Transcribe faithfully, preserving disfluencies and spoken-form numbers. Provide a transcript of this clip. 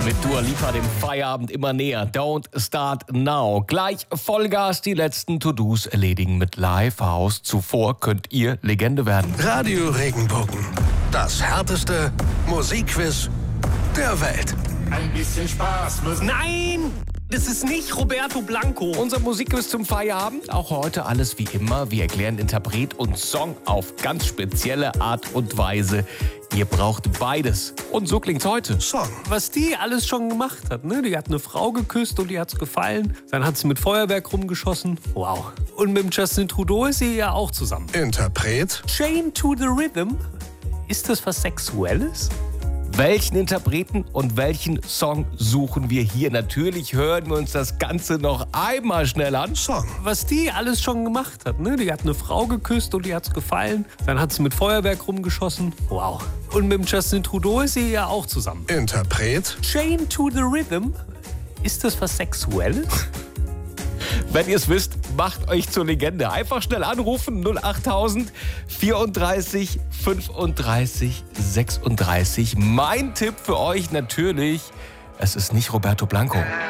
mit Dua Lipa dem Feierabend immer näher. Don't start now. Gleich Vollgas die letzten To-Dos erledigen mit Live House. Zuvor könnt ihr Legende werden. Radio Regenbogen. Das härteste Musikquiz der Welt. Ein bisschen Spaß muss. Nein! Das ist nicht Roberto Blanco. Unser Musikquiz zum Feierabend. Auch heute alles wie immer. Wir erklären Interpret und Song auf ganz spezielle Art und Weise. Ihr braucht beides. Und so klingt's heute. Song. Was die alles schon gemacht hat, ne? Die hat eine Frau geküsst und die hat's gefallen. Dann hat sie mit Feuerwerk rumgeschossen. Wow. Und mit dem Justin Trudeau ist sie ja auch zusammen. Interpret. Chain to the Rhythm. Ist das was Sexuelles? Welchen Interpreten und welchen Song suchen wir hier? Natürlich hören wir uns das Ganze noch einmal schnell an. Song. Was die alles schon gemacht hat, ne? Die hat eine Frau geküsst und die hat's gefallen. Dann hat sie mit Feuerwerk rumgeschossen. Wow. Und mit dem Justin Trudeau ist sie ja auch zusammen. Interpret. Chain to the Rhythm. Ist das was Sexuelles? Wenn ihr es wisst, macht euch zur Legende. Einfach schnell anrufen, null achttausend vierunddreißig fünfunddreißig sechsunddreißig. Mein Tipp für euch natürlich, es ist nicht Roberto Blanco.